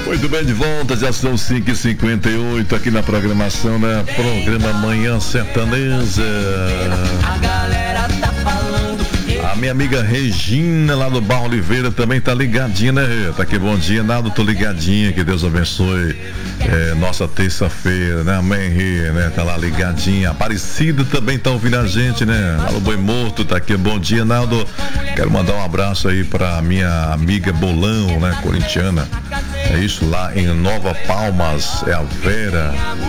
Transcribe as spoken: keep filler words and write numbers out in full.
Muito bem, de volta, já são cinco e cinquenta e oito aqui na programação, né? Programa Manhã Sertaneja. A galera tá falando. A minha amiga Regina, lá do Barro Oliveira, também tá ligadinha, né, Rê? Tá aqui, bom dia, Nado, tô ligadinha, que Deus abençoe é, nossa terça-feira, né? Amém, Rê, né? Tá lá ligadinha. Aparecida também tá ouvindo a gente, né? Lá no Boi Morto, tá aqui, bom dia, Naldo. Quero mandar um abraço aí pra minha amiga Bolão, né? Corintiana. É isso, lá em Nova Palmas, é a Vera.